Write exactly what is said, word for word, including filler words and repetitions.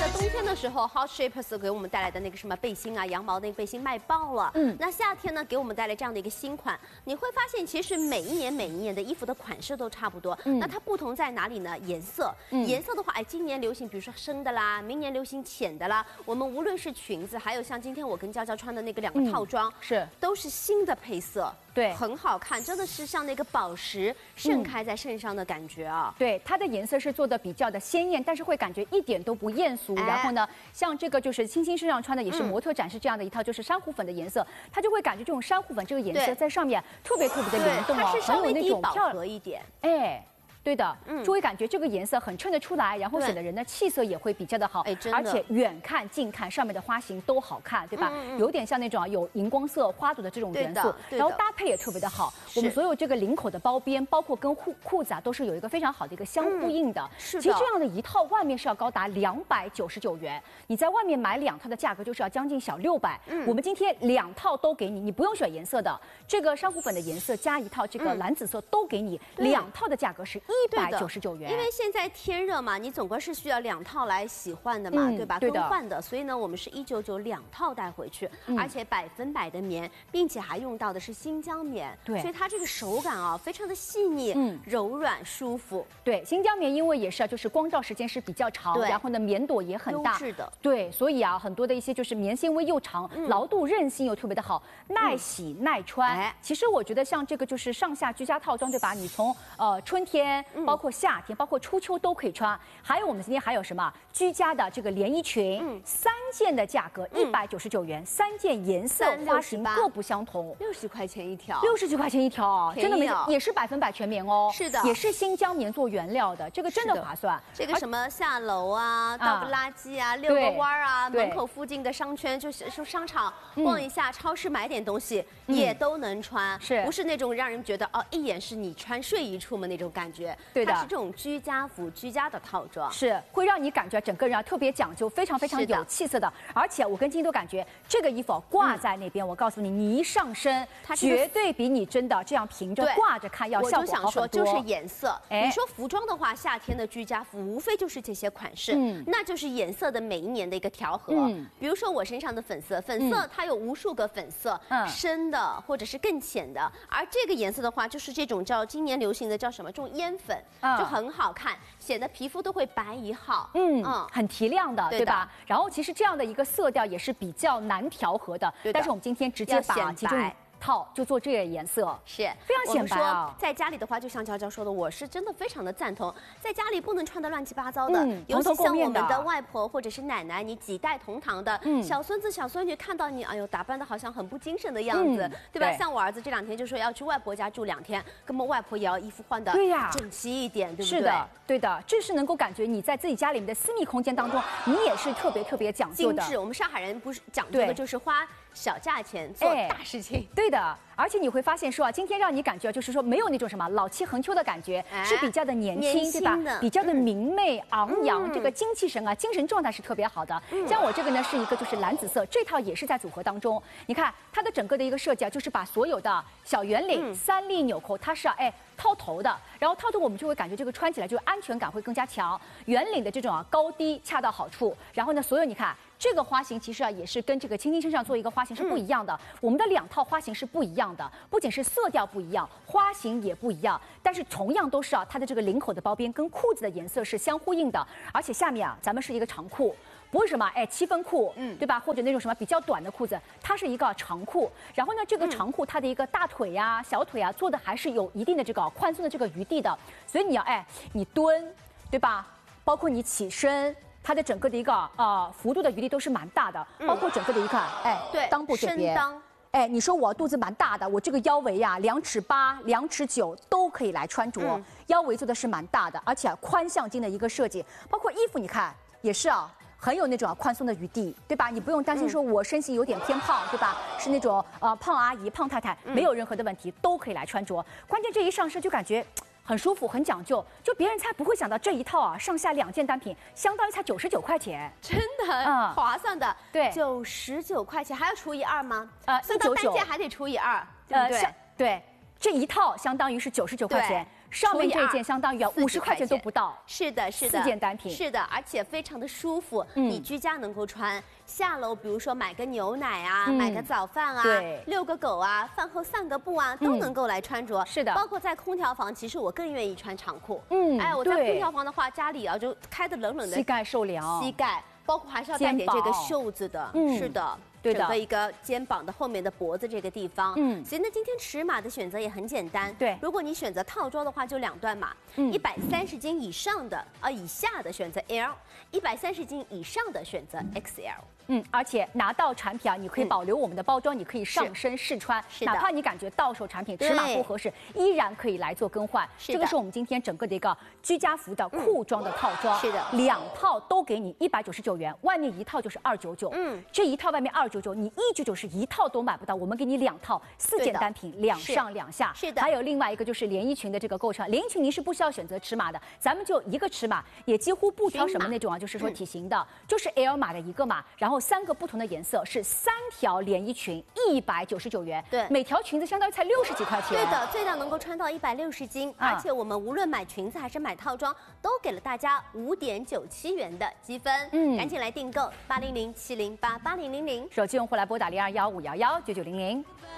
冬天的时候 ，Hot Shapers 给我们带来的那个什么背心啊，羊毛那个背心卖爆了。嗯，那夏天呢，给我们带来这样的一个新款，你会发现其实每一年每一年的衣服的款式都差不多。嗯，那它不同在哪里呢？颜色。嗯，颜色的话，哎，今年流行，比如说深的啦，明年流行浅的啦。我们无论是裙子，还有像今天我跟娇娇穿的那个两个套装，嗯、 是都是新的配色。 对， 很好看，真的是像那个宝石盛开在身上的感觉啊！ 对，它的颜色是做的比较的鲜艳，但是会感觉一点都不艳俗。哎、然后呢，像这个就是青青身上穿的也是模特展示这样的一套，就是珊瑚粉的颜色，它就会感觉这种珊瑚粉这个颜色在上面特别特别的灵动啊， 它是稍微低饱漂和一点， 哎。 对的，嗯，就会感觉这个颜色很衬得出来，然后显得人的气色也会比较的好， 哎，真的， 而且远看近看上面的花型都好看，对吧？嗯嗯、有点像那种有荧光色花朵的这种元素，然后搭配也特别的好。我们所有这个领口的包边，包括跟裤裤子啊，都是有一个非常好的一个相呼应的。嗯、是的，其实这样的一套外面是要高达两百九十九元，你在外面买两套的价格就是要将近小六百。嗯，我们今天两套都给你，你不用选颜色的，这个珊瑚粉的颜色加一套这个蓝紫色都给你，嗯、两套的价格是一百九十九元。 因为现在天热嘛，你总归是需要两套来洗换的嘛，嗯、对吧？ 对更换的，所以呢，我们是一九九两套带回去，嗯、而且百分百的棉，并且还用到的是新疆棉， 对， 所以它这个手感啊，非常的细腻，嗯，柔软舒服。 对，新疆棉因为也是啊，就是光照时间是比较长，然后呢，棉朵也很大， 优质的， 对，所以啊，很多的一些就是棉纤维又长，嗯、牢度韧性又特别的好，耐洗、嗯、耐穿。哎，其实我觉得像这个就是上下居家套装，对吧？你从呃春天，包括夏天。 包括初秋都可以穿，还有我们今天还有什么居家的这个连衣裙，嗯、三件的价格一百九十九元，嗯、三件颜色花型各不相同， 六十块钱一条， 六十几块钱一条，真的没也是百分百全棉哦， 是的， 也是新疆棉做原料的，这个真的划算。 这个什么下楼啊，倒个垃圾啊，遛个弯啊，门口附近的商圈就是说商场逛一下，超市买点东西也都能穿， 是不是那种让人觉得哦一眼是你穿睡衣出门那种感觉？ 对的， 它是这种。 居家服、居家的套装是会让你感觉整个人啊特别讲究，非常非常有气色的。而且我跟晶晶都感觉这个衣服挂在那边，嗯、我告诉你，你一上身，它绝对比你真的这样平着挂着看要效果好很多。 我就想说，就是颜色。哎、你说服装的话，夏天的居家服无非就是这些款式，嗯、那就是颜色的每一年的一个调和。嗯、比如说我身上的粉色，粉色它有无数个粉色，嗯、深的或者是更浅的，而这个颜色的话，就是这种叫今年流行的叫什么？这种烟粉，嗯、就很。 好看，显得皮肤都会白一号，嗯嗯， 很提亮的，对吧？然后其实这样的一个色调也是比较难调和的，但是我们今天直接把其中套就做这个颜色， 是非常显白啊。 在家里的话，就像娇娇说的，我是真的非常的赞同，在家里不能穿的乱七八糟的，嗯、尤其像我们的外婆或者是奶奶，你几代同堂的，嗯、小孙子、小孙女看到你，哎呦，打扮的好像很不精神的样子，嗯、对吧？对像我儿子这两天就说要去外婆家住两天，根本外婆也要衣服换的对呀整齐一点，对不对？ 是的，对的，这是能够感觉你在自己家里面的私密空间当中，你也是特别特别讲究的。 精致，我们上海人不是讲究的就是花小价钱做大事情， 哎、对的。 而且你会发现说啊，今天让你感觉就是说没有那种什么老气横秋的感觉，哎、是比较的年轻，年轻对吧？比较的明媚、嗯、昂扬，嗯、这个精气神啊，精神状态是特别好的。嗯、像我这个呢是一个就是蓝紫色，这套也是在组合当中。你看它的整个的一个设计啊，就是把所有的小圆领、嗯、三粒纽扣，它是啊哎套头的，然后套头我们就会感觉这个穿起来就安全感会更加强。圆领的这种啊高低恰到好处，然后呢，所有你看。 这个花型其实啊，也是跟这个青青身上做一个花型是不一样的。嗯、我们的两套花型是不一样的，不仅是色调不一样，花型也不一样。但是同样都是啊，它的这个领口的包边跟裤子的颜色是相呼应的。而且下面啊，咱们是一个长裤，不是什么哎七分裤，嗯，对吧？或者那种什么比较短的裤子，它是一个长裤。然后呢，这个长裤它的一个大腿呀、啊、小腿啊做的还是有一定的这个宽松的这个余地的。所以你要哎，你蹲，对吧？包括你起身。 它的整个的一个呃幅度的余地都是蛮大的，包括整个的一个哎， 对， 裆部这边，哎，你说我肚子蛮大的，我这个腰围呀、啊，两尺八、两尺九都可以来穿着，嗯、腰围做的是蛮大的，而且、啊、宽向襟的一个设计，包括衣服你看也是啊。 很有那种、啊、宽松的余地，对吧？你不用担心说我身形有点偏胖，对吧？是那种呃胖阿姨、胖太太，没有任何的问题，都可以来穿着。关键这一上身就感觉很舒服、很讲究，就别人才不会想到这一套啊，上下两件单品相当于才九十九块钱， 真的，嗯，划算的。 对， 九十九块钱还要除以二吗？ 呃， 一九九单件还得除以二，对不对？ 呃、对。 这一套相当于是九十九块钱， 上面这件相当于五十块钱都不到。 是的，是的， 四件单品。 是的，而且非常的舒服，嗯、你居家能够穿。下楼，比如说买个牛奶啊，嗯、买个早饭啊， 对， 遛个狗啊，饭后散个步啊，都能够来穿着。 嗯、是的， 包括在空调房，其实我更愿意穿长裤。 嗯， 哎，我在空调房的话，家里啊就开的冷冷的， 膝盖受凉， 膝盖。包括还是要带点这个袖子的，嗯，是的， 对的， 整个一个肩膀的后面的脖子这个地方，嗯，所以呢，今天尺码的选择也很简单， 对， 如果你选择套装的话，就两段码，嗯，一百三十斤以上的啊以下的选择 L， 一百三十斤以上的选择 X L。 嗯，而且拿到产品啊，你可以保留我们的包装，嗯、你可以上身试穿，哪怕你感觉到手产品尺码不合适，依然可以来做更换。这个是我们今天整个的一个居家服的裤装的套装， 是的， 两套都给你一百九十九元，外面一套就是二九九，嗯，这一套外面二九九，你一九九是一套都买不到，我们给你两套，四件单品，两上两下， 是的。 还有另外一个就是连衣裙的这个构成，连衣裙您是不需要选择尺码的，咱们就一个尺码，也几乎不挑什么那种啊，就是说体型的，就是 L 码的一个码，然后三个不同的颜色是三条连衣裙，一百九十九元。 对， 每条裙子相当于才六十几块钱。 对的，最大能够穿到一百六十斤，啊、而且我们无论买裙子还是买套装，都给了大家五点九七元的积分。嗯，赶紧来订购八零零七零八八零零零， 手机用户来拨打零二幺五幺幺九九零零。